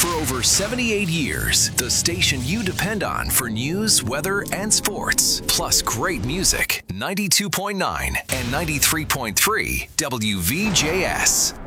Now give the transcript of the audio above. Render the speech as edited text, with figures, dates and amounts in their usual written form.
For over 78 years, the station you depend on for news, weather, and sports, plus great music. 92.9 and 93.3 WVJS.